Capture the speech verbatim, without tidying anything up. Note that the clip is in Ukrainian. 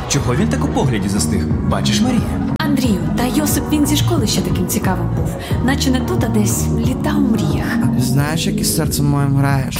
Чого він так у погляді застиг? Бачиш, Марія? Андрію, та Йосип він зі школи ще таким цікавим був. Наче не тут, а десь літав у мріях. Знаєш, як із серцем моїм граєш?